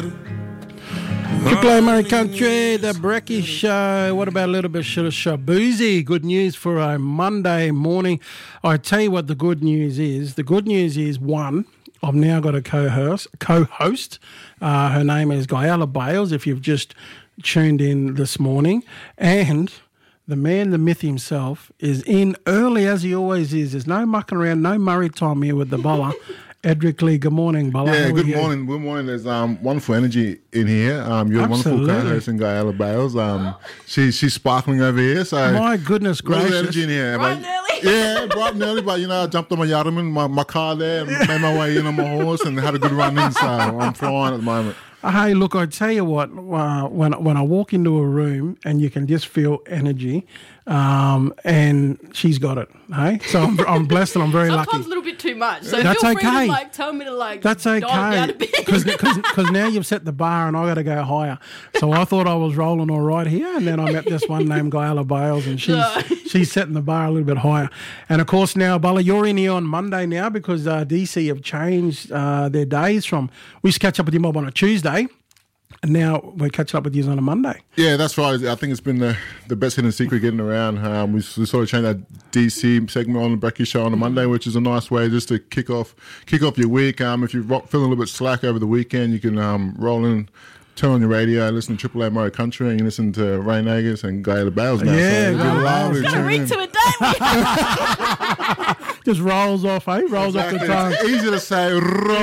Triple A Murray Country, the Brecky Show. What about a little bit of shaboozy? Good news for a Monday morning. I tell you what the good news is. The good news is, one, I've now got a co-host. Her name is Guyala Bales, if you've just tuned in this morning. And the man, the myth himself, is in early as he always is. There's no mucking around, no Murray time here with the Bala. Edric Lee, good morning, Bala. Yeah, good morning. Good morning. There's wonderful energy in here. You're a wonderful co-host in Guyala Bales. She's sparkling over here. So my goodness gracious. Energy in here. Bright and early. Yeah, bright and early. But, I jumped on my Yardman, my car there, and made my way in on my horse and had a good run in. So I'm flying at the moment. Hey, look, I tell you what, when I walk into a room and you can just feel energy, and she's got it, hey? So I'm blessed and I'm very lucky. Sometimes a little bit too much. So that's feel free okay. to tell me to That's okay. Because now you've set the bar and I got to go higher. So I thought I was rolling all right here, and then I met this one named Guyala Bales, and she's setting the bar a little bit higher. And of course now, Bala, you're in here on Monday now because DC have changed their days from, we used to catch up with your mob on a Tuesday, and now we're catching up with you on a Monday. Yeah, that's right. I think it's been the best hidden secret getting around. We sort of changed that DC segment on the Brecky Show on a Monday, which is a nice way just to kick off your week. If you're feeling a little bit slack over the weekend, you can roll in, turn on your radio, listen to Triple A Murray Country, and you listen to Ray Nagas and Guyala Bales now. Yeah, so Got a ring to it, don't we? Just rolls off, eh? Rolls off the tongue. It's easy to say,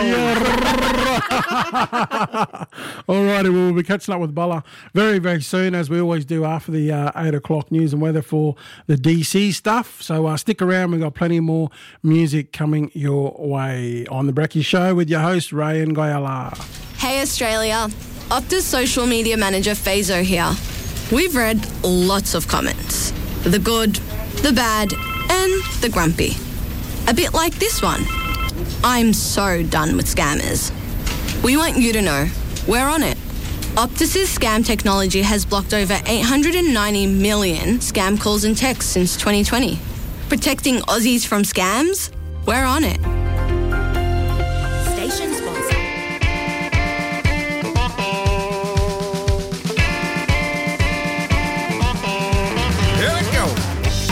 All righty, we'll be catching up with Bala very, very soon, as we always do after the 8 o'clock news and weather for the DC stuff. So stick around. We've got plenty more music coming your way on The Brecky Show with your host, Ray and Guyala. Hey Australia, Optus social media manager Fazo here. We've read lots of comments. The good, the bad, and the grumpy. A bit like this one. I'm so done with scammers. We want you to know, we're on it. Optus's scam technology has blocked over 890 million scam calls and texts since 2020. Protecting Aussies from scams? We're on it.